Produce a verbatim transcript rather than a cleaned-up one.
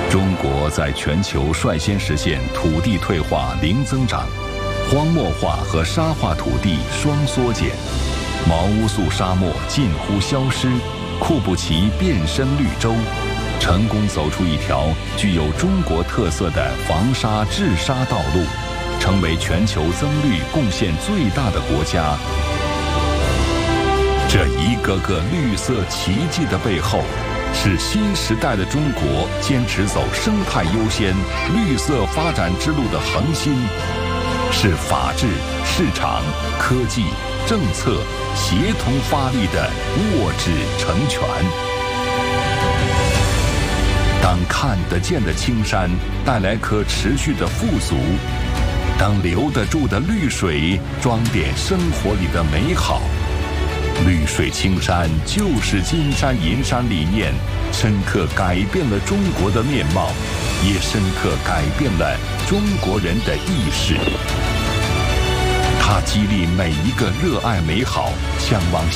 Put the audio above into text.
中国在全球率先实现土地退化零增长，荒漠化和沙化土地双缩减，毛乌素沙漠近乎消失，库布齐变身绿洲，成功走出一条具有中国特色的防沙治沙道路，成为全球增绿贡献最大的国家。这一个个绿色奇迹的背后，是新时代的中国坚持走生态优先、绿色发展之路的恒心，是法治、市场、科技、政策协同发力的握指成拳。当看得见的青山带来可持续的富足，当留得住的绿水装点生活里的美好，绿水青山就是金山银山理念，深刻改变了中国的面貌，也深刻改变了中国人的意识。它激励每一个热爱美好、向往